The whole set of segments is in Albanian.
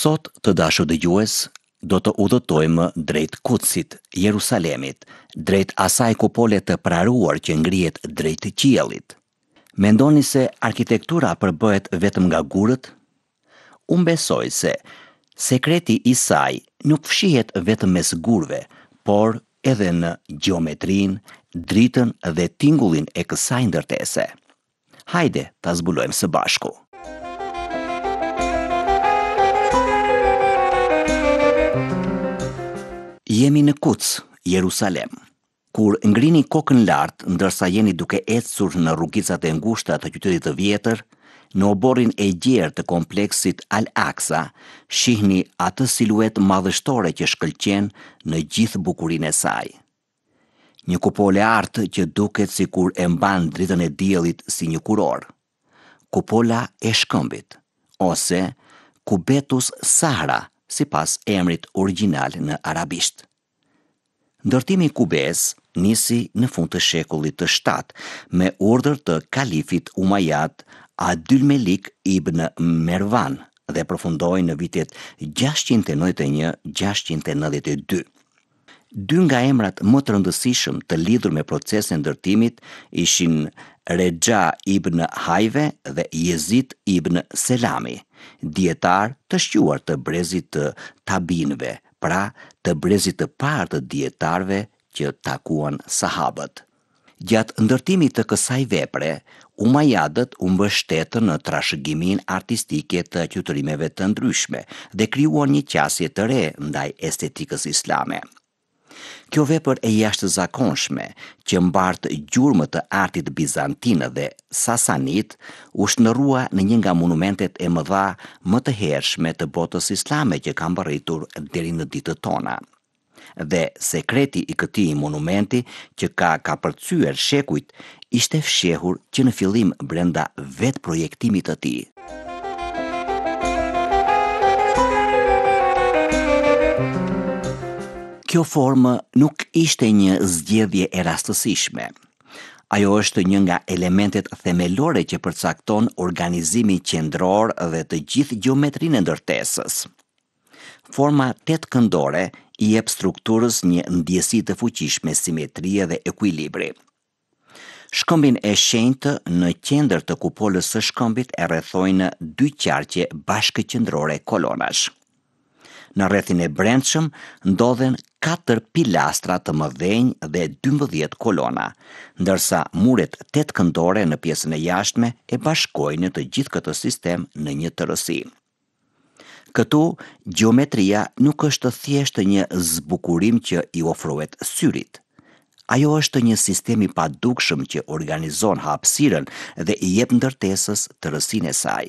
Sot, të dashur dëgjues, do të udhëtojmë drejt Kutsit, Jerusalemit, drejt asaj kupole të praruar që ngrihet drejt qiellit. Mendoni se arkitektura përbëhet vetëm nga gurët? Unë besoj se sekreti i saj nuk fshihet vetëm mes gurëve, por edhe në gjeometrinë, dritën dhe tingullin e kësaj ndërtese. Hajde ta zbulojmë së bashku. Jemi në Kuts, Jerusalem. Kur ngrini kokën lart ndërsa jeni duke ecur në rrugicat e ngushta të qytetit të vjetër, në oborrin e gjerë të kompleksit Al-Aqsa, shihni atë siluet madhështore që shkëlqen në gjithë bukurinë e saj. Një kupole artë që duket sikur e mban dritën e diellit si një kuror. Kupola e shkëmbit, ose Kubetus Sahra, sipas emrit origjinal në arabisht. Ndërtimi i kubes nisi në fund të shekullit të 7 me urdhër të kalifit Umayyad Abdulmelik ibn Mervan dhe përfundoi në vitet 691-692. Dy nga emrat më të rëndësishëm të lidhur me procesin e ndërtimit ishin Rexha ibn Hajve dhe Jezid ibn Selami, dietar të shquar të brezit të tabinëve, pra të brezit të parë të dietarëve që takuan sahabët. Gjatë ndërtimit të kësaj vepre, Umayyadët u mbështetën në trashëgiminë artistike të qytetërimeve të ndryshme dhe krijuan një qasje të re ndaj estetikës islame. Kjo vepër e jashtëzakonshme, që mbart gjurmë të artit bizantin dhe sasanit, u shndërrua në një nga monumentet e mëdha më të hershme të botës islame që kanë mbërritur deri në ditët tona. Dhe sekreti i këtij monumenti, që ka kapërcyer shekujt, ishte fshehur që në fillim brenda vetë projektimit të tij. Kjo formë nuk ishte një zgjedhje e rastësishme. Ajo është një nga elementet themelore që përcakton organizimin qendror dhe të gjithë gjeometrinë e ndërtesës. Forma tetëkëndore i jep strukturës një ndjesi të fuqishme simetrie dhe ekuilibri. Shkëmbin e shenjtë në qendër të kupolës së shkëmbit e rrethojnë dy qarqe bashkëqendrore kolonash. Në rrethin e brendshëm ndodhen 4 pilastra të mëdhenj dhe 12 kolona, ndërsa muret tetëkëndore në pjesën e jashtme e bashkojnë të gjithë këtë sistem në një tërësi. Këtu, gjeometria nuk është thjesht një zbukurim që i ofrohet syrit. Ajo është një sistem i padukshëm që organizon hapësirën dhe i jep ndërtesës tërësinë e saj.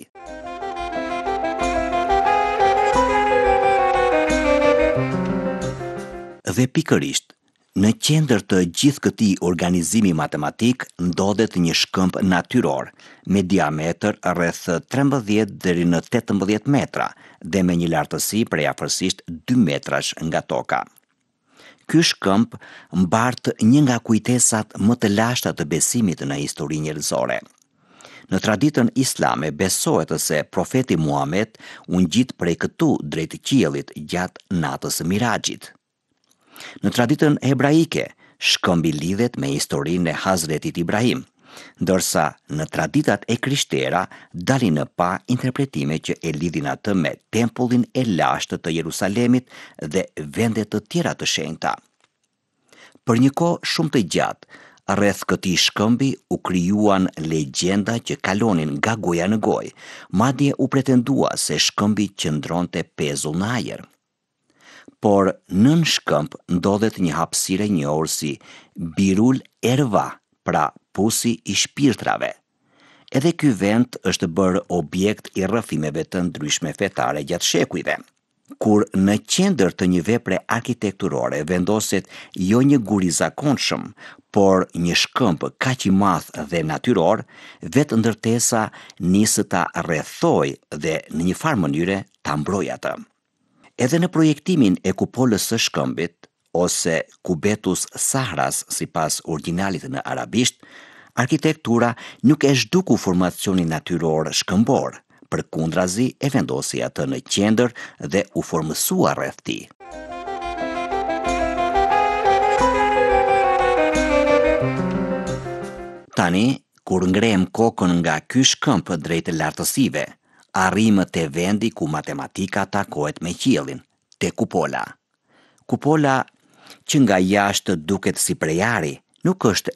Dhe pikërisht, në qendër të gjithë këtij organizimi matematik ndodhet një shkëmb natyror me diametër rreth 13 deri në 18 metra dhe me një lartësi prej afërsisht 2 metrash nga toka. Ky shkëmb mbart një nga kujtesat më të lashta të besimit në historinë njerëzore. Në traditën islame besohet se profeti Muhammed u ngjit prej këtu drejt qiellit gjatë natës së Miraxhit. Në traditën hebraike, shkëmbi lidhet me historinë e Hazretit Ibrahim, ndërsa në traditat e krishtera dalin në pa interpretime që e lidhin atë me tempullin e lashtë të Jerusalemit dhe vende të tjera të shenjta. Për një kohë shumë të gjatë, rreth këtij shkëmbi u krijuan legjenda që kalonin nga goja në gojë, madje u pretendua se shkëmbi qëndronte pezull në ajër. Por nën shkëmb ndodhet një hapësirë e njohur si Birul Erva, pra pusi i shpirtrave. Edhe ky vend është bërë objekt i rrëfimeve të ndryshme fetare gjatë shekujve. Kur në qendër të një vepre arkitekturore vendoset jo një gur i zakonshëm, por një shkëmb kaq i madh dhe natyror, vetë ndërtesa nis ta rrethojë dhe në një farë mënyre ta mbrojë atë. Edhe në projektimin e kupolës së shkëmbit, ose Kubetus Sahras sipas originalit në arabisht, arkitektura nuk e zhduku formacionin natyror shkëmbor, përkundrazi e vendosi atë në qendër dhe u formësua rreth tij. Tani, kur ngrem kokën nga ky shkëmb drejt lartësive, arrim te vendi ku matematika takohet me qiellin, te kupola. Kupola, që nga jashtë duket si prejari, nuk është